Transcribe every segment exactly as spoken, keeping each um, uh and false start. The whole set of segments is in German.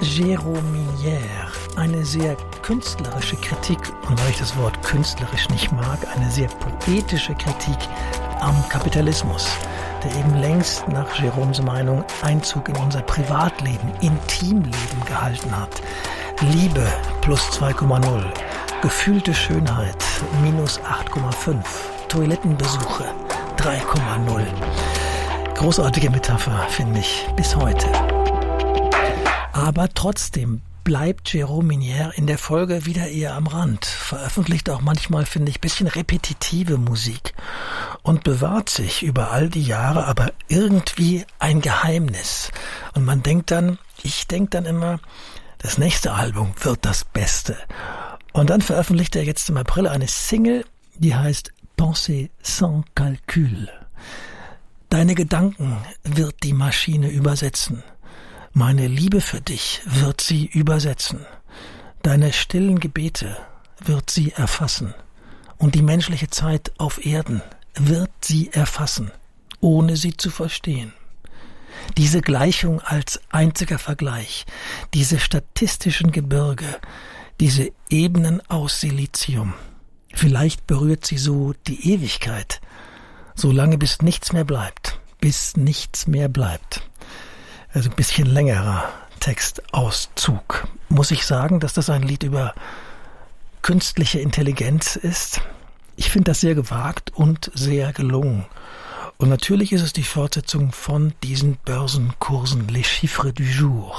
Jérôme Minière, eine sehr künstlerische Kritik, und weil ich das Wort künstlerisch nicht mag, eine sehr poetische Kritik am Kapitalismus, der eben längst nach Jérômes Meinung Einzug in unser Privatleben, Intimleben gehalten hat. Liebe plus zwei Komma null, gefühlte Schönheit minus acht Komma fünf, Toilettenbesuche drei Komma null. Großartige Metapher, finde ich, bis heute. Aber trotzdem bleibt Jérôme Minière in der Folge wieder eher am Rand, veröffentlicht auch manchmal, finde ich, ein bisschen repetitive Musik und bewahrt sich über all die Jahre aber irgendwie ein Geheimnis. Und man denkt dann, ich denke dann immer, das nächste Album wird das Beste. Und dann veröffentlicht er jetzt im April eine Single, die heißt Pensée sans calcul. Deine Gedanken wird die Maschine übersetzen. Meine Liebe für dich wird sie übersetzen. Deine stillen Gebete wird sie erfassen. Und die menschliche Zeit auf Erden wird sie erfassen, ohne sie zu verstehen. Diese Gleichung als einziger Vergleich, diese statistischen Gebirge, diese Ebenen aus Silizium. Vielleicht berührt sie so die Ewigkeit, solange bis nichts mehr bleibt, bis nichts mehr bleibt. Also ein bisschen längerer Textauszug. Muss ich sagen, dass das ein Lied über künstliche Intelligenz ist? Ich finde das sehr gewagt und sehr gelungen. Und natürlich ist es die Fortsetzung von diesen Börsenkursen, Les Chiffres du Jour.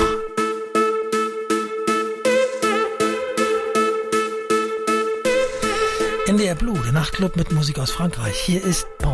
N D R Blue, der Nachtclub mit Musik aus Frankreich. Hier ist Pensée